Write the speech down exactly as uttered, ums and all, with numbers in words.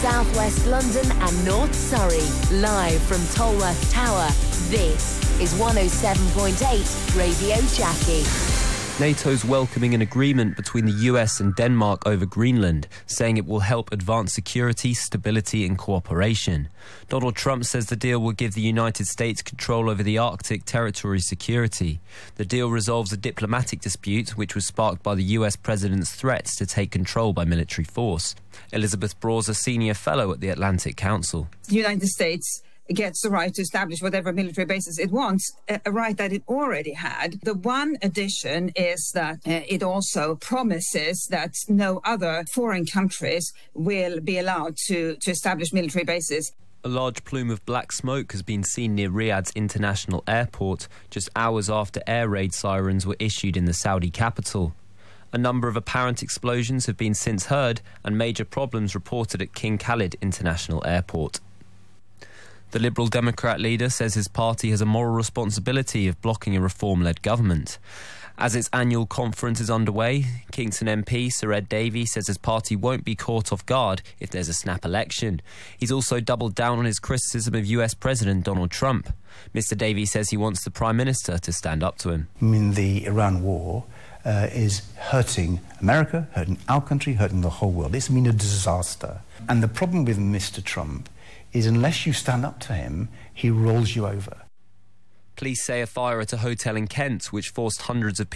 Southwest London and North Surrey. Live from Tolworth Tower, this is one oh seven point eight Radio Jackie. NATO's welcoming an agreement between the U S and Denmark over Greenland, saying it will help advance security, stability and cooperation. Donald Trump says the deal will give the United States control over the Arctic territory security. The deal resolves a diplomatic dispute which was sparked by the U S president's threats to take control by military force. Elizabeth Broer's a senior fellow at the Atlantic Council. The United States gets the right to establish whatever military bases it wants, a right that it already had. The one addition is that uh, it also promises that no other foreign countries will be allowed to, to establish military bases. A large plume of black smoke has been seen near Riyadh's international airport, just hours after air raid sirens were issued in the Saudi capital. A number of apparent explosions have been since heard and major problems reported at King Khalid International Airport. The Liberal Democrat leader says his party has a moral responsibility of blocking a reform-led government. As its annual conference is underway, Kingston M P Sir Ed Davey says his party won't be caught off guard if there's a snap election. He's also doubled down on his criticism of U S President Donald Trump. Mister Davey says he wants the Prime Minister to stand up to him. I mean, the Iran war uh, is hurting America, hurting our country, hurting the whole world. It's been a disaster. And the problem with Mister Trump is unless you stand up to him, he rolls you over. Police say a fire at a hotel in Kent, which forced hundreds of